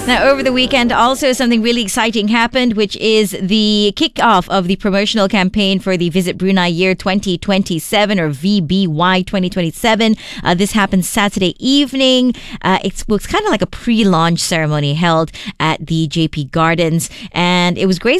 Now, over the weekend, also something really exciting happened, which is the kickoff of the promotional campaign for the Visit Brunei Year 2027 or VBY 2027. This happened Saturday evening. It was kind of like a pre-launch ceremony held at the JP Gardens, and it was graced